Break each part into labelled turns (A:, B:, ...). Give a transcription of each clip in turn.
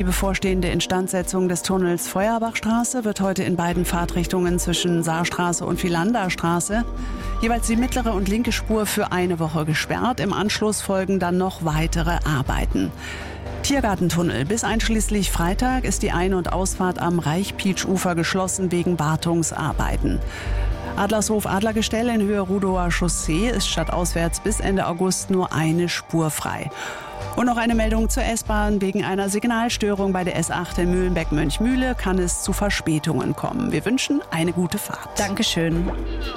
A: bevorstehende Instandsetzung des Tunnels Feuerbachstraße wird heute in beiden Fahrtrichtungen zwischen Saarstraße und Vilanderstraße jeweils die mittlere und linke Spur für eine Woche gesperrt. Im Anschluss folgen dann noch weitere Arbeiten. Tiergartentunnel. Bis einschließlich Freitag ist die Ein- und Ausfahrt am Reichpietsch-Ufer geschlossen wegen Wartungsarbeiten. Adlershof-Adlergestell in Höhe Rudower Chaussee ist stadtauswärts bis Ende August nur eine Spur frei. Und noch eine Meldung zur S-Bahn. Wegen einer Signalstörung bei der S8 in Mühlenbeck-Mönchmühle kann es zu Verspätungen kommen. Wir wünschen eine gute Fahrt.
B: Dankeschön.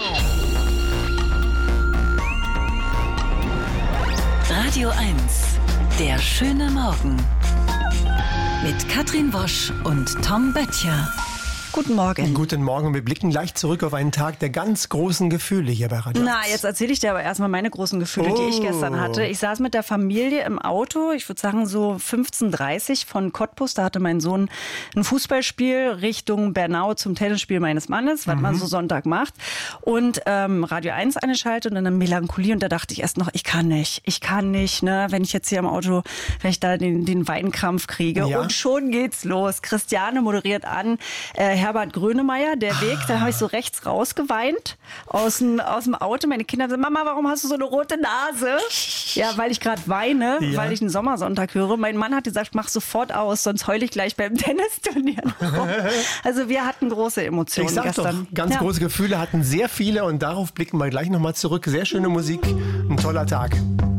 C: Radio 1, der schöne Morgen. Mit Katrin Wosch und Tom Böttcher.
B: Guten Morgen.
D: Guten Morgen. Wir blicken gleich zurück auf einen Tag der ganz großen Gefühle hier bei Radio 1.
B: Na, jetzt erzähle ich dir aber erstmal meine großen Gefühle, die ich gestern hatte. Ich saß mit der Familie im Auto, ich würde sagen so 15:30 von Cottbus. Da hatte mein Sohn ein Fußballspiel Richtung Bernau zum Tennisspiel meines Mannes, was man so Sonntag macht. Und Radio 1 eingeschaltet und dann eine Melancholie. Und da dachte ich erst noch, ich kann nicht, ne, wenn ich jetzt hier im Auto vielleicht da den Weinkrampf kriege.
D: Ja.
B: Und schon geht's los. Christiane moderiert an, Herbert Grönemeyer, der Weg. Da habe ich so rechts rausgeweint aus dem Auto. Meine Kinder sagen, Mama, warum hast du so eine rote Nase? Ja, weil ich gerade weine, weil ich einen Sommersonntag höre. Mein Mann hat gesagt, mach sofort aus, sonst heule ich gleich beim Tennisturnier. Also wir hatten große Emotionen
D: Ich sag
B: gestern.
D: doch, ganz große Gefühle hatten sehr viele und darauf blicken wir gleich nochmal zurück. Sehr schöne Musik, ein toller Tag.